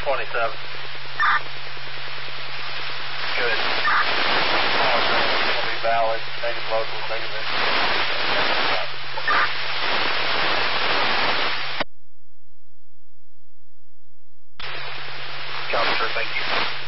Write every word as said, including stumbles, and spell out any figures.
twenty-seven. Good. All will be valid. Native local, native information. Copy, sir. Thank you.